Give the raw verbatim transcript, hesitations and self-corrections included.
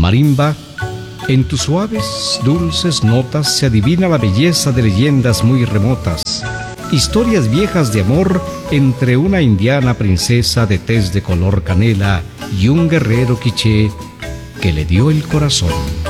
Marimba, en tus suaves, dulces notas se adivina la belleza de leyendas muy remotas, historias viejas de amor entre una indiana princesa de tez de color canela y un guerrero quiché que le dio el corazón.